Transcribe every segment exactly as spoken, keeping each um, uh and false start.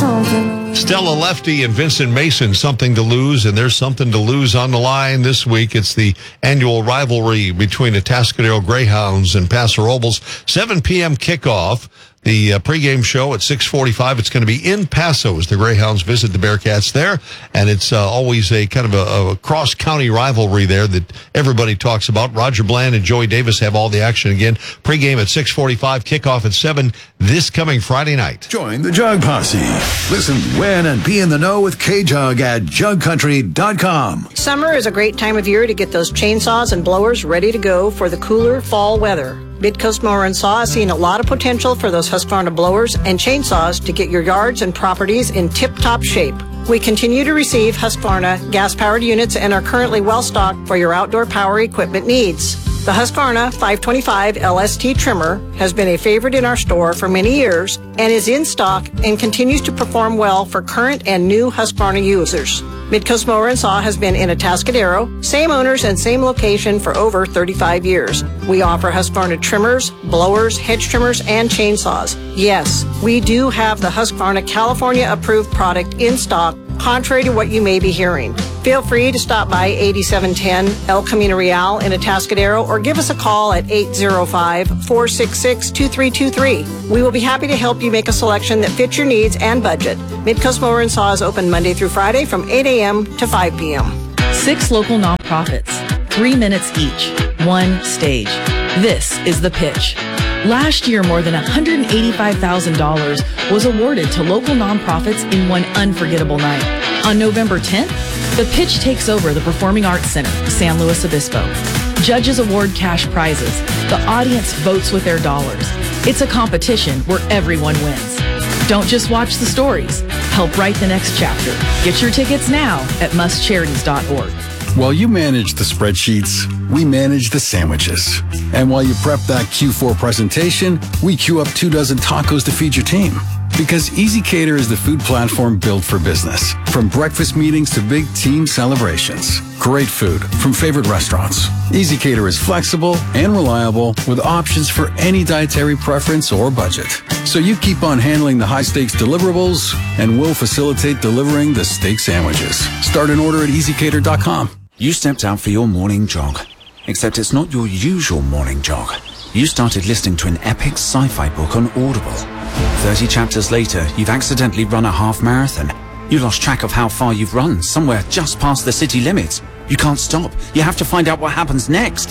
something. Stella Lefty and Vincent Mason, something to lose, and there's something to lose on the line this week. It's the annual rivalry between the Atascadero Greyhounds and Paso Robles. seven p.m. kickoff. The uh, pregame show at six forty-five. It's going to be in Paso as the Greyhounds visit the Bearcats there. And it's uh, always a kind of a, a cross-county rivalry there that everybody talks about. Roger Bland and Joey Davis have all the action again. Pregame at six forty-five, kickoff at seven this coming Friday night. Join the Jug Posse. Listen, win, and be in the know with K-Jug at jug country dot com. Summer is a great time of year to get those chainsaws and blowers ready to go for the cooler fall weather. Midcoast Mower and Saw is seeing a lot of potential for those Husqvarna blowers and chainsaws to get your yards and properties in tip-top shape. We continue to receive Husqvarna gas-powered units and are currently well-stocked for your outdoor power equipment needs. The Husqvarna five twenty-five L S T trimmer has been a favorite in our store for many years and is in stock and continues to perform well for current and new Husqvarna users. Midcoast Mower and Saw has been in Atascadero, same owners and same location for over thirty-five years. We offer Husqvarna trimmers, blowers, hedge trimmers, and chainsaws. Yes, we do have the Husqvarna California-approved product in stock, contrary to what you may be hearing. Feel free to stop by eighty-seven ten El Camino Real in Atascadero or give us a call at eight zero five, four six six, two three two three. We will be happy to help you make a selection that fits your needs and budget. Midcoast Mower and Saw is open Monday through Friday from eight a.m. to five p.m. Six local nonprofits, three minutes each, one stage. This is The Pitch. Last year, more than one hundred eighty-five thousand dollars was awarded to local nonprofits in one unforgettable night. On November tenth, The Pitch takes over the Performing Arts Center, San Luis Obispo. Judges award cash prizes. The audience votes with their dollars. It's a competition where everyone wins. Don't just watch the stories. Help write the next chapter. Get your tickets now at must charities dot org. While you manage the spreadsheets, we manage the sandwiches. And while you prep that Q four presentation, we queue up two dozen tacos to feed your team. Because EasyCater is the food platform built for business. From breakfast meetings to big team celebrations. Great food from favorite restaurants. EasyCater is flexible and reliable with options for any dietary preference or budget. So you keep on handling the high-stakes deliverables, and we'll facilitate delivering the steak sandwiches. Start an order at easy cater dot com. You stepped out for your morning jog, except it's not your usual morning jog. You started listening to an epic sci-fi book on Audible. Thirty chapters later, you've accidentally run a half marathon. You lost track of how far you've run, somewhere just past the city limits. You can't stop. You have to find out what happens next.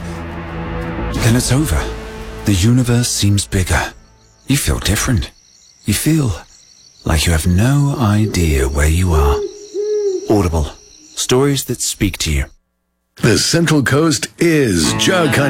Then it's over. The universe seems bigger. You feel different. You feel like you have no idea where you are. Audible. Stories that speak to you. The Central Coast is Jug Country.